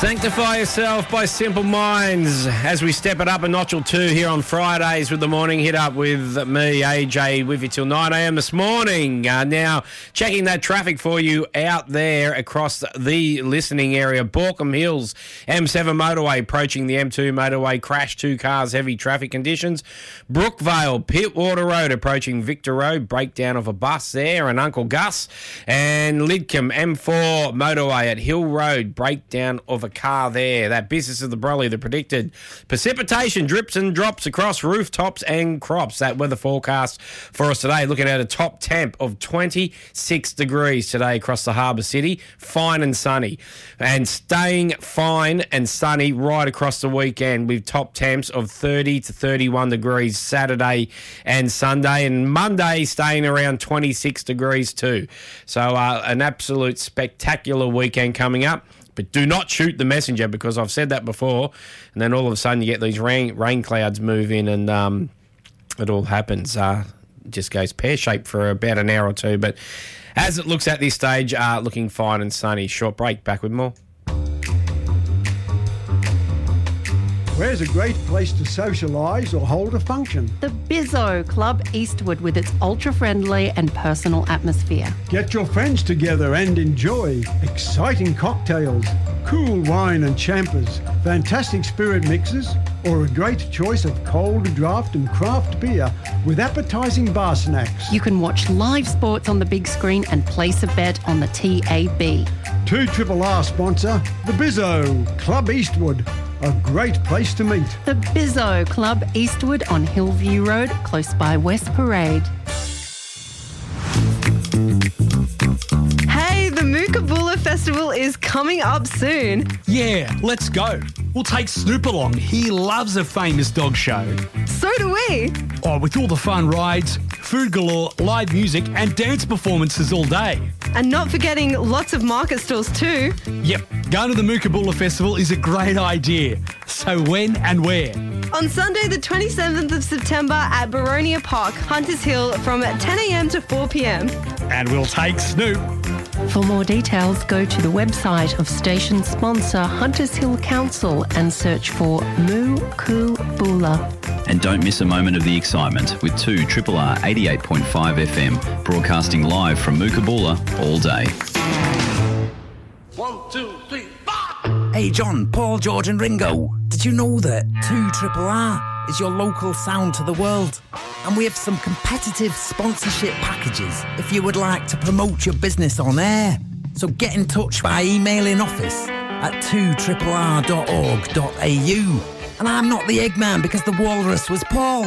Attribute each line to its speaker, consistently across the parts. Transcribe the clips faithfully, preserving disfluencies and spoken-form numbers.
Speaker 1: Sanctify Yourself by Simple Minds as we step it up a notch or two here on Fridays with the morning hit up with me, A J, with you till nine a.m. this morning. Uh, now, checking that traffic for you out there across the listening area. Borkham Hills, M seven motorway approaching the M two motorway. Crash, two cars, heavy traffic conditions. Brookvale, Pittwater Road approaching Victor Road. Breakdown of a bus there and Uncle Gus. And Lidcombe, M four motorway at Hill Road. Breakdown of a car there. That business of the Brolly, the predicted precipitation, drips and drops across rooftops and crops. That weather forecast for us today, looking at a top temp of twenty-six degrees today across the Harbour City. Fine and sunny. And staying fine and sunny right across the weekend with top temps of thirty to thirty-one degrees Saturday and Sunday. And Monday staying around twenty-six degrees too. So uh, an absolute spectacular weekend coming up. But do not shoot the messenger, because I've said that before, and then all of a sudden you get these rain rain clouds move in and um, it all happens. Uh, it just goes pear-shaped for about an hour or two. But as it looks at this stage, uh, looking fine and sunny. Short break, back with more.
Speaker 2: Where's a great place to socialise or hold a function?
Speaker 3: The Bizzo Club Eastwood, with its ultra-friendly and personal atmosphere.
Speaker 2: Get your friends together and enjoy exciting cocktails, cool wine and champers, fantastic spirit mixes, or a great choice of cold draft and craft beer with appetising bar snacks.
Speaker 3: You can watch live sports on the big screen and place a bet on the T A B.
Speaker 2: two R R sponsor, the Bizzo Club Eastwood. A great place to meet.
Speaker 3: The Bizzo Club Eastwood on Hillview Road, close by West Parade.
Speaker 4: Hey, the Mookaboolra Festival is coming up soon.
Speaker 5: Yeah, let's go. We'll take Snoop along. He loves a famous dog show.
Speaker 4: So do we.
Speaker 5: Oh, with all the fun rides, food galore, live music and dance performances all day.
Speaker 4: And not forgetting lots of market stalls too.
Speaker 5: Yep, going to the Mookaboolra Festival is a great idea. So when and where?
Speaker 4: On Sunday the twenty-seventh of September at Baronia Park, Hunters Hill, from ten a.m. to four p.m.
Speaker 5: And we'll take Snoop.
Speaker 3: For more details, go to the website of station sponsor Hunters Hill Council and search for Mookaboolra.
Speaker 6: And don't miss a moment of the excitement with two R R R eighty-eight point five F M, broadcasting live from Mookaboolra all day.
Speaker 7: One, two, three, four!
Speaker 8: Hey John, Paul, George and Ringo, did you know that two R R R is your local sound to the world? And we have some competitive sponsorship packages if you would like to promote your business on air. So get in touch by emailing office at two R R R dot org dot A U. And I'm not the Eggman because the walrus was Paul.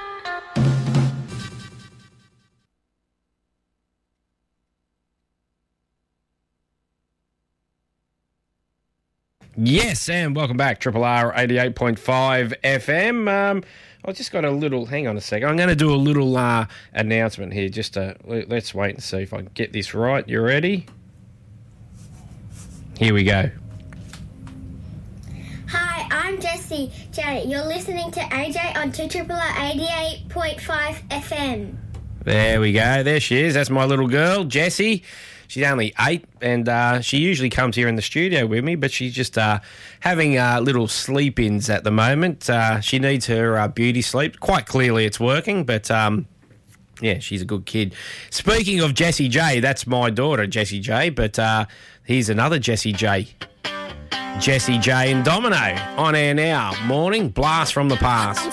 Speaker 1: Yes, and welcome back, R R R eighty-eight point five F M. Um, I just got a little, hang on a second, I'm going to do a little uh, announcement here. Just uh, let's wait and see if I can get this right. You ready? Here we go.
Speaker 9: Hi, I'm Jessie J. You're listening to A J on two R R R eighty-eight point five F M.
Speaker 1: There we go. There she is. That's my little girl, Jessie. She's only eight, and uh, she usually comes here in the studio with me, but she's just uh, having uh, little sleep-ins at the moment. Uh, she needs her uh, beauty sleep. Quite clearly it's working, but um, yeah, she's a good kid. Speaking of Jessie J, that's my daughter, Jessie J, but uh, here's another Jessie J. Jessie J and Domino on air now. Morning blast from the past.